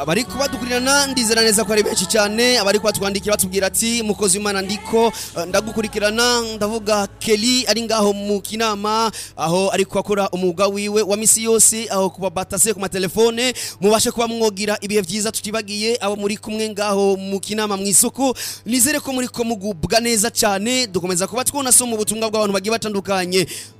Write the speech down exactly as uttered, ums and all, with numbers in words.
abari kubadukurirana ndizera neza ko ari benshi cyane abari kwatwandikira batubwira ati mukozi w'Imana ndiko ndagukurikirana ndavuga Kelly ari ngaho mu Kinama aho ari kwakora umwuga wiwe wa misi yose aho kuba batase ku matelefone mubashe kuba mwogira ibihe vyiza tutibagiye abo muri kumwe ngaho mu Kinama mu isoko nizere ko muri ko mugubwa neza cyane dukomeza kuba twona so mu butumwa bw'abantu bagiye batandukanye